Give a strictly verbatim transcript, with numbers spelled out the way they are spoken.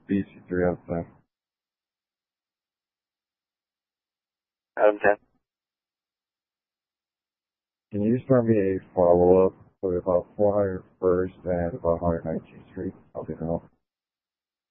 B C three out of ten. Out of ten. Can you just run me a follow-up for about four hundred First and about one hundred nineteenth Street? I'll be help.